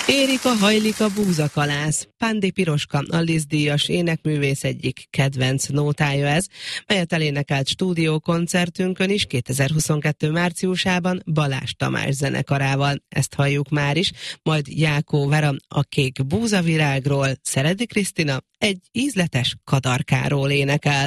Érika hajlik a búzakalász. Pándi Piroska, a Liszt díjas énekművész egyik kedvenc nótája ez, melyet elénekelt stúdiókoncertünkön is 2022. márciusában Balázs Tamás zenekarával. Ezt halljuk már is, majd Jákó Vera a Kék búzavirágról, Szeredi Krisztina egy ízletes kadarkáról énekel.